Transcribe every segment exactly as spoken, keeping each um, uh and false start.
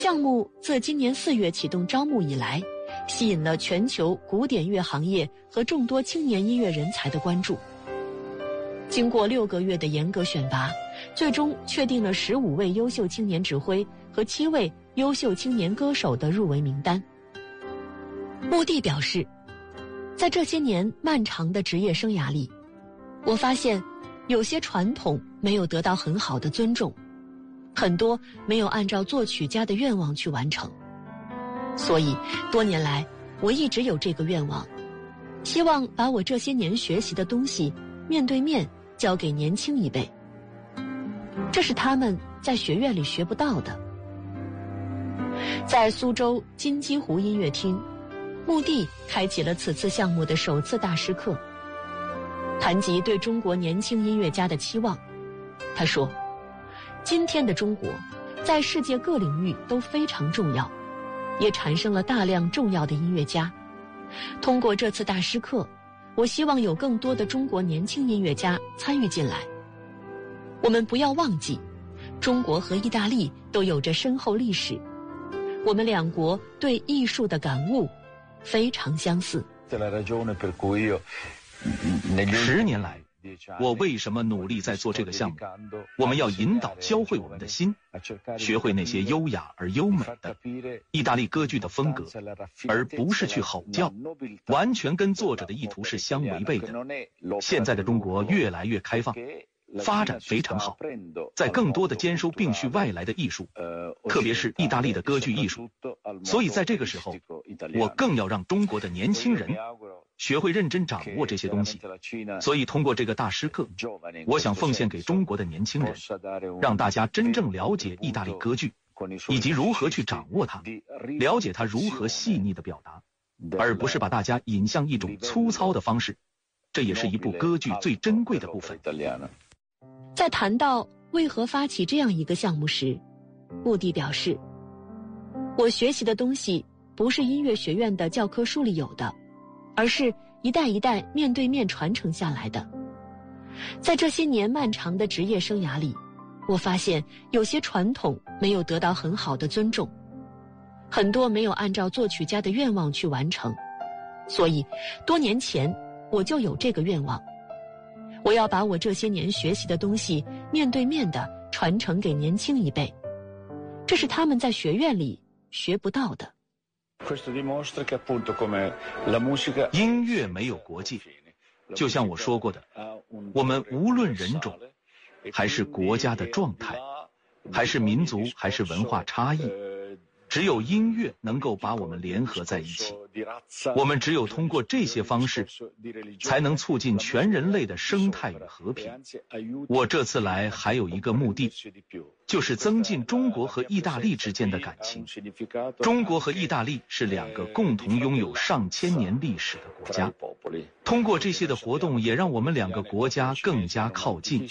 项目自今年四月启动招募以来，吸引了全球古典乐行业和众多青年音乐人才的关注。经过六个月的严格选拔，最终确定了十五位优秀青年指挥和七位优秀青年歌手的入围名单。穆蒂表示，在这些年漫长的职业生涯里，我发现有些传统没有得到很好的尊重，很多没有按照作曲家的愿望去完成。所以多年来我一直有这个愿望，希望把我这些年学习的东西面对面交给年轻一辈，这是他们在学院里学不到的。在苏州金鸡湖音乐厅，穆蒂开启了此次项目的首次大师课，谈及对中国年轻音乐家的期望。他说，今天的中国在世界各领域都非常重要，也产生了大量重要的音乐家。通过这次大师课，我希望有更多的中国年轻音乐家参与进来。我们不要忘记，中国和意大利都有着深厚历史，我们两国对艺术的感悟非常相似。 十年来，我为什么努力在做这个项目？我们要引导教会我们的心，学会那些优雅而优美的意大利歌剧的风格，而不是去吼叫，完全跟作者的意图是相违背的。现在的中国越来越开放，发展非常好，在更多的兼收并蓄外来的艺术，特别是意大利的歌剧艺术。所以在这个时候，我更要让中国的年轻人学会认真掌握这些东西。所以通过这个大师课，我想奉献给中国的年轻人，让大家真正了解意大利歌剧，以及如何去掌握它，了解它如何细腻的表达，而不是把大家引向一种粗糙的方式。这也是一部歌剧最珍贵的部分。 在谈到为何发起这样一个项目时，穆蒂表示，我学习的东西不是音乐学院的教科书里有的，而是一代一代面对面传承下来的。在这些年漫长的职业生涯里，我发现有些传统没有得到很好的尊重，很多没有按照作曲家的愿望去完成。所以多年前我就有这个愿望，我要把我这些年学习的东西面对面地传承给年轻一辈，这是他们在学院里学不到的。 音乐没有国界，就像我说过的，我们无论人种，还是国家的状态，还是民族，还是文化差异，只有音乐能够把我们联合在一起。我们只有通过这些方式，才能促进全人类的生态与和平。我这次来还有一个目的，就是增进中国和意大利之间的感情。中国和意大利是两个共同拥有上千年历史的国家，通过这些的活动，也让我们两个国家更加靠近。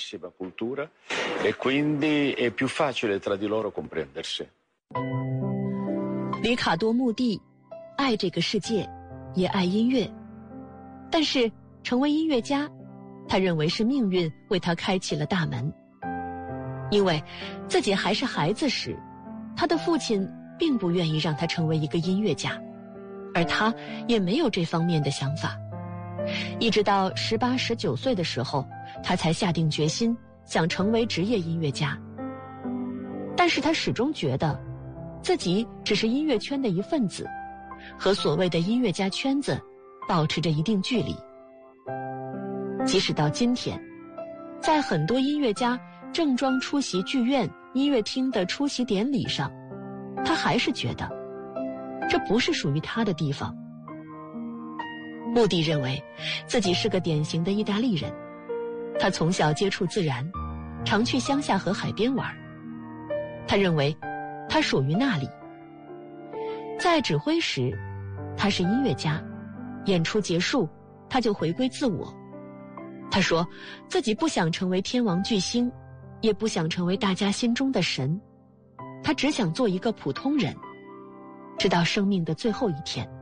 里卡多·穆蒂爱这个世界，也爱音乐，但是成为音乐家，他认为是命运为他开启了大门。因为自己还是孩子时，他的父亲并不愿意让他成为一个音乐家，而他也没有这方面的想法。一直到十八、十九岁的时候，他才下定决心想成为职业音乐家。但是他始终觉得自己只是音乐圈的一份子，和所谓的音乐家圈子保持着一定距离。即使到今天，在很多音乐家正装出席剧院音乐厅的出席典礼上，他还是觉得这不是属于他的地方。穆蒂认为自己是个典型的意大利人，他从小接触自然，常去乡下和海边玩。他认为他属于那里。在指挥时，他是音乐家，演出结束，他就回归自我。他说自己不想成为天王巨星，也不想成为大家心中的神，他只想做一个普通人，直到生命的最后一天。